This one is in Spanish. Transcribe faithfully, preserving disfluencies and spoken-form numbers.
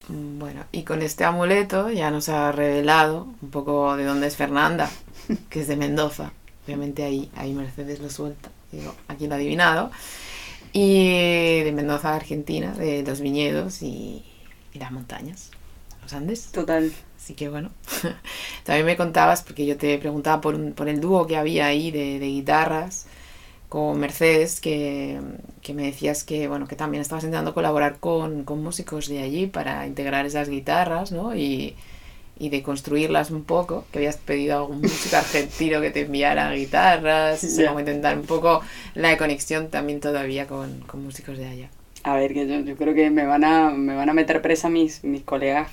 Bueno, y con este amuleto ya nos ha revelado un poco de dónde es Fernanda, que es de Mendoza. Obviamente ahí, ahí Mercedes lo suelta. Digo, aquí lo ha adivinado. Y de Mendoza, Argentina, de los viñedos y, y las montañas, los Andes. Total. Así que bueno, también me contabas, porque yo te preguntaba por, un, por el dúo que había ahí de, de guitarras con Mercedes, que, que me decías que bueno que también estabas intentando colaborar con, con músicos de allí para integrar esas guitarras, ¿no? Y, y de construirlas un poco, que habías pedido a algún músico argentino que te enviara guitarras, o sea, Ya. como intentar un poco la conexión también todavía con, con músicos de allá. A ver, que yo, yo creo que me van a, me van a meter presa mis, mis colegas